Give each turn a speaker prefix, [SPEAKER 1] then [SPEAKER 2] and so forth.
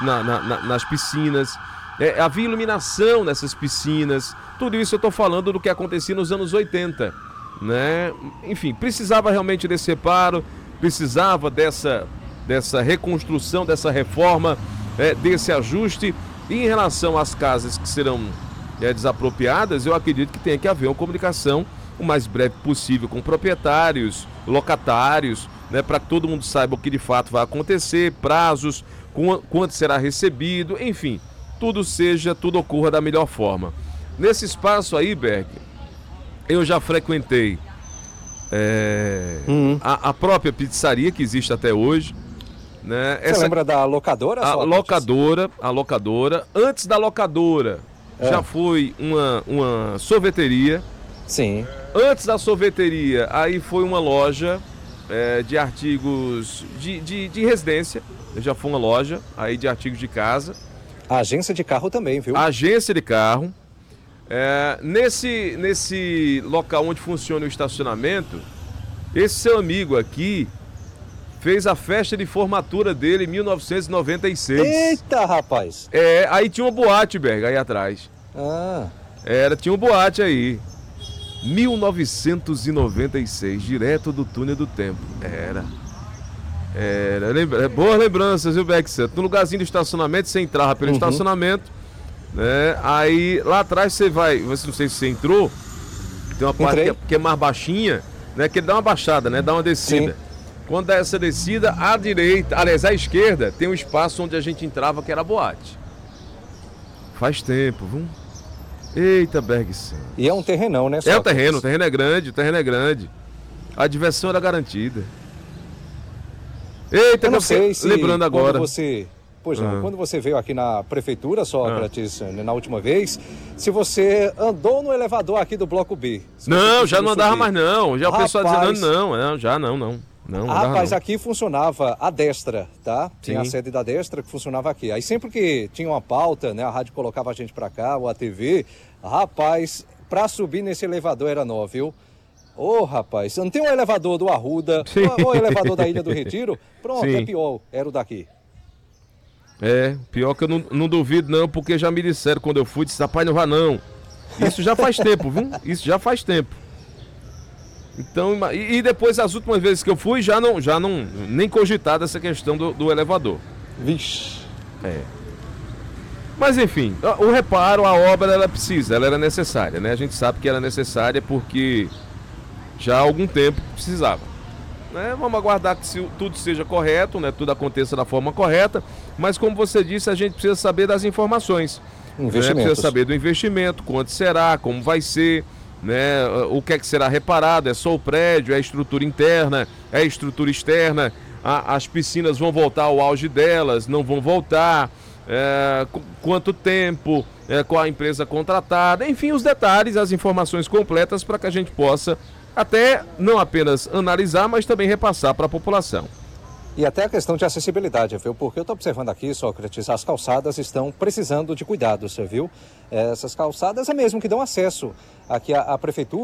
[SPEAKER 1] nas piscinas, havia iluminação nessas piscinas. Tudo isso eu estou falando do que acontecia nos anos 80, né? Enfim, precisava realmente desse reparo, precisava dessa reconstrução, dessa reforma, desse ajuste. E em relação às casas que serão desapropriadas, eu acredito que tem que haver uma comunicação o mais breve possível com proprietários, locatários, né, para que todo mundo saiba o que de fato vai acontecer, prazos, quanto será recebido, enfim, tudo ocorra da melhor forma. Nesse espaço aí, Berg, eu já frequentei a própria pizzaria que existe até hoje, né?
[SPEAKER 2] Você lembra da locadora?
[SPEAKER 1] A locadora. Antes da locadora, já foi uma sorveteria.
[SPEAKER 2] Sim.
[SPEAKER 1] Antes da sorveteria, aí foi uma loja de artigos de residência. Já foi uma loja aí de artigos de casa.
[SPEAKER 2] A agência de carro também, viu?
[SPEAKER 1] A agência de carro. Nesse local onde funciona o estacionamento, esse seu amigo aqui fez a festa de formatura dele em 1996.
[SPEAKER 2] Eita, rapaz!
[SPEAKER 1] Aí tinha uma boate, Berg, aí atrás. Tinha uma boate aí. 1996, direto do túnel do tempo. Boas lembranças, viu, Berg? No lugarzinho do estacionamento, você entrava pelo estacionamento, né? Aí lá atrás não sei se você entrou, tem uma parte que é mais baixinha, né? Que ele dá uma baixada, né? Dá uma descida. Sim. Quando dá essa descida, à direita, aliás, à esquerda, tem um espaço onde a gente entrava que era a boate. Faz tempo, viu? Eita, Berg.
[SPEAKER 2] E é um terrenão, né?
[SPEAKER 1] O terreno é grande, A diversão era garantida. Eita,
[SPEAKER 2] eu não sei se
[SPEAKER 1] lembrando agora.
[SPEAKER 2] Quando você veio aqui na prefeitura, Sócrates, na última vez, se você andou no elevador aqui do Bloco B.
[SPEAKER 1] Não, já não andava mais não. Já o pessoal dizendo não.
[SPEAKER 2] Rapaz, aqui funcionava a Destra, tá? Tinha a sede da Destra que funcionava aqui. Aí sempre que tinha uma pauta, né, a rádio colocava a gente pra cá, ou a TV, rapaz, pra subir nesse elevador era nó, viu? Rapaz, não tem um elevador do Arruda, ou elevador da Ilha do Retiro? Pronto, é pior, era o daqui.
[SPEAKER 1] Pior que eu não duvido não, porque já me disseram quando eu fui, disse, rapaz, não vá não. Isso já faz tempo, viu? Isso já faz tempo. Então, e depois as últimas vezes que eu fui, já não nem cogitado essa questão do elevador.
[SPEAKER 2] Vixe.
[SPEAKER 1] Mas enfim, o reparo, a obra, ela era necessária, né? A gente sabe que era necessária porque já há algum tempo precisava. Né? Vamos aguardar que tudo seja correto, né? Tudo aconteça da forma correta, mas como você disse, a gente precisa saber das informações. Precisa saber do investimento, quanto será, como vai ser, né? O que é que será reparado, é só o prédio, é a estrutura interna, é a estrutura externa, as piscinas vão voltar ao auge delas, não vão voltar, quanto tempo, qual a empresa contratada, enfim, os detalhes, as informações completas para que a gente possa até não apenas analisar, mas também repassar para a população.
[SPEAKER 2] E até a questão de acessibilidade, viu? Porque eu estou observando aqui, Sócrates, as calçadas estão precisando de cuidados, viu? Essas calçadas é mesmo que dão acesso aqui à prefeitura.